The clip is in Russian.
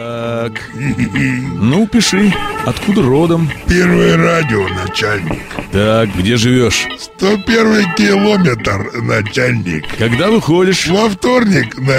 Так, ну, пиши, откуда родом? Первое радио, начальник. Так, где живешь? 101 километр, начальник. Когда выходишь? Во вторник, начальник.